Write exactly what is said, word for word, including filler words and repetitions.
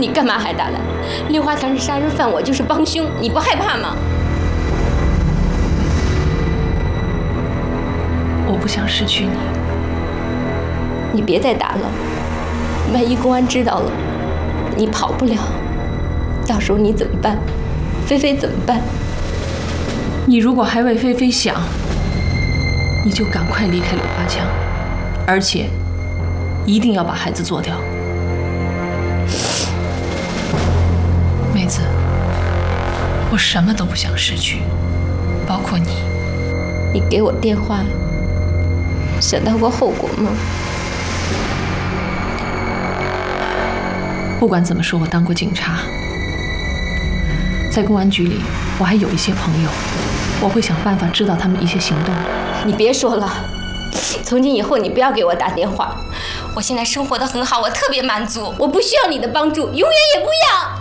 你干嘛还打来？六花堂是杀人犯，我就是帮凶，你不害怕吗？ 我不想失去你。 你别再打了，万一公安知道了，你跑不了，到时候你怎么办？菲菲怎么办？ 你如果还为菲菲想，你就赶快离开柳花江，而且一定要把孩子做掉。妹子，我什么都不想失去，包括你。 你给我电话，想到过后果吗？ 不管怎么说，我当过警察，在公安局里，我还有一些朋友，我会想办法知道他们一些行动。 你别说了，从今以后你不要给我打电话。我现在生活得很好，我特别满足，我不需要你的帮助，永远也不要。